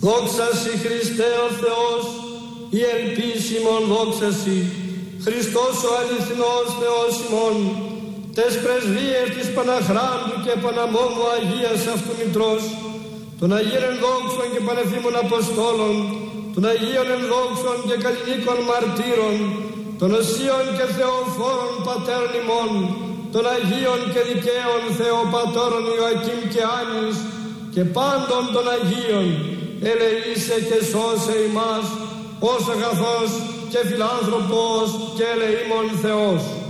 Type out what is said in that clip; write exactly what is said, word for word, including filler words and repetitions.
Δόξα Συ Χριστέ ο Θεός, η ελπίσιμον δόξα Συ, Χριστός ο αληθινός Θεός ημών, τες πρεσβείες της Παναχράντου και Παναμόμου Αγίας αυτού Μητρός, των Αγίων ενδόξων και πανεθήμων Αποστόλων, των Αγίων ενδόξων και καλλινίκων μαρτύρων, των οσίων και θεοφόρων πατέρων ημών, των Αγίων και δικαίων Θεοπατώρων Ιωακήμ και Άννης και πάντων των Αγίων, ελεήσε και σώσε ημάς ως αγαθός και φιλάνθρωπος και ελεήμων Θεός.